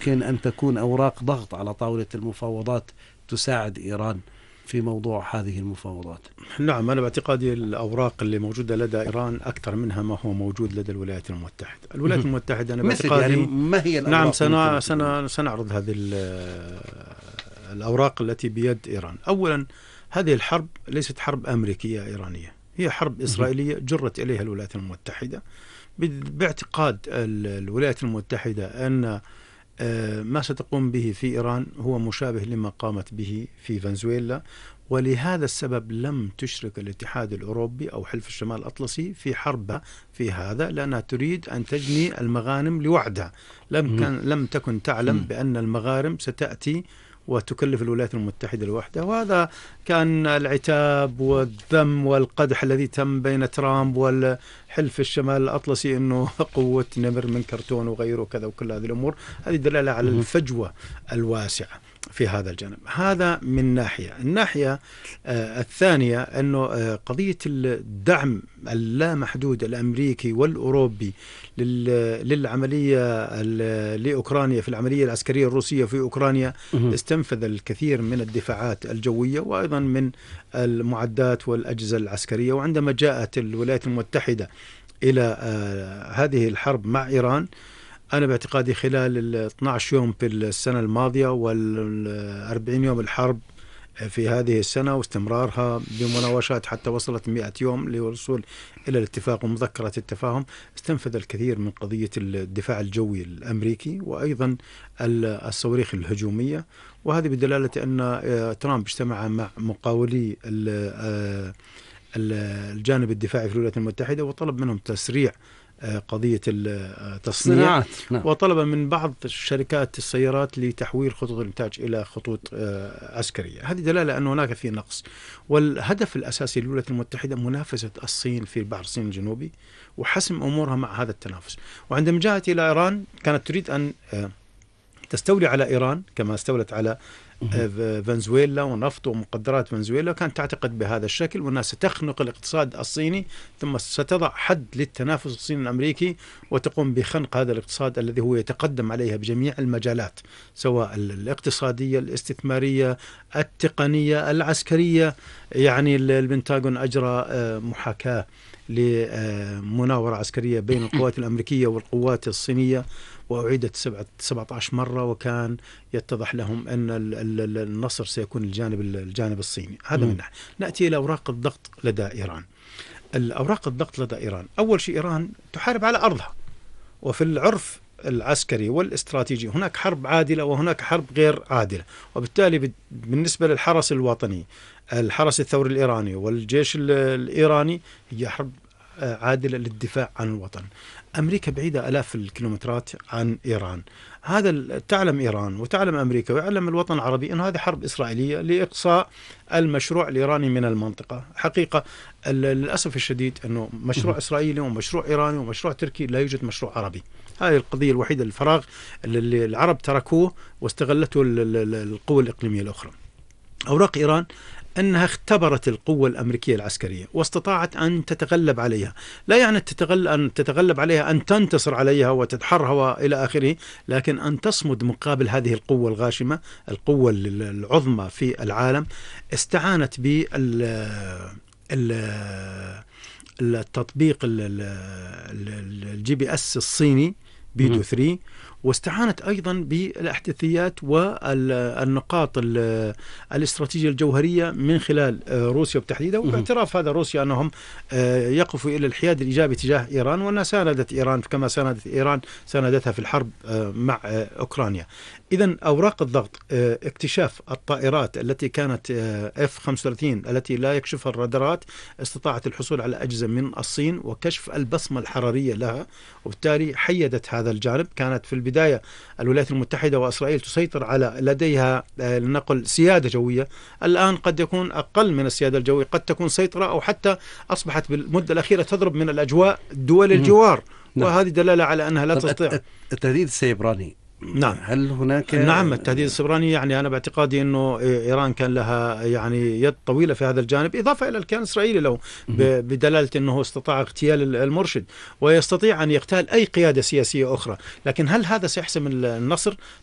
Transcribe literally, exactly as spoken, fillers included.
يمكن أن تكون أوراق ضغط على طاولة المفاوضات تساعد إيران في موضوع هذه المفاوضات؟ نعم، أنا باعتقادي الأوراق اللي موجودة لدى إيران أكثر منها ما هو موجود لدى الولايات المتحدة. الولايات المتحدة أنا باعتقادي يعني ما هي الأوراق؟ نعم، سنع سنع سنعرض هذه الأوراق التي بيد إيران. أولا، هذه الحرب ليست حرب أمريكية إيرانية، هي حرب إسرائيلية جرت إليها الولايات المتحدة باعتقاد الولايات المتحدة أن ما ستقوم به في إيران هو مشابه لما قامت به في فنزويلا، ولهذا السبب لم تشرك الاتحاد الأوروبي أو حلف الشمال الأطلسي في حرب في هذا، لأنها تريد أن تجني المغانم لوحدها. لم كان لم تكن تعلم بأن المغارم ستأتي وتكلف الولايات المتحدة لوحدها. وهذا كان العتاب والذم والقدح الذي تم بين ترامب والحلف الشمال الأطلسي أنه قوة نمر من كرتون وغيره كذا، وكل هذه الأمور هذه دلالة على الفجوة الواسعة في هذا الجانب. هذا من ناحية. الناحية آه الثانية أنه آه قضية الدعم اللامحدود الأمريكي والأوروبي للعملية لأوكرانيا، في العملية العسكرية الروسية في أوكرانيا، استنفذ الكثير من الدفاعات الجوية وأيضا من المعدات والأجهزة العسكرية. وعندما جاءت الولايات المتحدة إلى آه هذه الحرب مع إيران، أنا باعتقادي خلال ال اثني عشر يوم في السنة الماضية والأربعين يوم الحرب في هذه السنة واستمرارها بمناوشات حتى وصلت مئة يوم للوصول إلى الاتفاق ومذكرة التفاهم، استنفذ الكثير من قضية الدفاع الجوي الأمريكي وأيضا الصواريخ الهجومية. وهذه بدلالة أن ترامب اجتمع مع مقاولي الجانب الدفاعي في الولايات المتحدة وطلب منهم تسريع قضية التصنيع، وطلب من بعض شركات السيارات لتحويل خطوط الإنتاج إلى خطوط عسكرية. هذه دلالة أن هناك في نقص. والهدف الأساسي للولايات المتحدة منافسة الصين في البحر الصيني الجنوبي وحسم أمورها مع هذا التنافس. وعندما جاءت إلى إيران كانت تريد أن تستولي على إيران كما استولت على فنزويلا ونفط ومقدرات فنزويلا، كانت تعتقد بهذا الشكل وأنها ستخنق الاقتصاد الصيني ثم ستضع حد للتنافس الصيني الأمريكي وتقوم بخنق هذا الاقتصاد الذي هو يتقدم عليها بجميع المجالات، سواء الاقتصادية، الاستثمارية، التقنية، العسكرية. يعني البنتاغون أجرى محاكاة لمناورة عسكرية بين القوات الأمريكية والقوات الصينية وأعيدت سبعة عشر مرة، وكان يتضح لهم أن النصر سيكون الجانب الجانب الصيني. هذا من ناحية. نأتي إلى أوراق الضغط لدى إيران. الأوراق الضغط لدى إيران، أول شيء إيران تحارب على أرضها، وفي العرف العسكري والاستراتيجي هناك حرب عادلة وهناك حرب غير عادلة. وبالتالي بالنسبة للحرس الوطني، الحرس الثوري الإيراني والجيش الإيراني، هي حرب عادلة للدفاع عن الوطن. أمريكا بعيدة آلاف الكيلومترات عن إيران. هذا تعلم إيران وتعلم أمريكا ويعلم الوطن العربي أن هذه حرب إسرائيلية لإقصاء المشروع الإيراني من المنطقة. حقيقة للأسف الشديد أنه مشروع إسرائيلي ومشروع إيراني ومشروع تركي، لا يوجد مشروع عربي. هذه القضية الوحيدة، الفراغ اللي العرب تركوه واستغلته القوى الإقليمية الأخرى. أوراق إيران أنها اختبرت القوة الأمريكية العسكرية واستطاعت أن تتغلب عليها. لا يعني تتغلب أن تتغلب عليها أن تنتصر عليها وتدحرها وإلى آخره، لكن أن تصمد مقابل هذه القوة الغاشمة، القوة العظمى في العالم. استعانت بالتطبيق الجي بي اس الصيني بيدو ثلاثة، واستعانت أيضا بالأحداثيات والنقاط الاستراتيجية الجوهرية من خلال روسيا بتحديدا، وباعتراف هذا روسيا أنهم يقفوا إلى الحياد الإيجابي تجاه إيران، وأنها ساندت إيران كما ساندت إيران ساندتها في الحرب مع أوكرانيا. إذن أوراق الضغط، اكتشاف الطائرات التي كانت إف خمسة وثلاثين التي لا يكشفها الرادارات، استطاعت الحصول على أجهزة من الصين وكشف البصمة الحرارية لها، وبالتالي حيدت هذا الجانب. كانت في البداية الولايات المتحدة وإسرائيل تسيطر على لديها لنقل سيادة جوية، الآن قد يكون أقل من السيادة الجوية، قد تكون سيطرة أو حتى أصبحت بالمدة الأخيرة تضرب من الأجواء دول الجوار، وهذه دلالة على أنها لا تستطيع. التهديد السيبراني، نعم، هل هناك؟ نعم، التهديد السيبراني، يعني أنا باعتقادي أنه إيران كان لها يعني يد طويلة في هذا الجانب، إضافة إلى الكيان الإسرائيلي له بدلالة أنه استطاع اغتيال المرشد ويستطيع أن يغتال أي قيادة سياسية أخرى. لكن هل هذا سيحسم النصر؟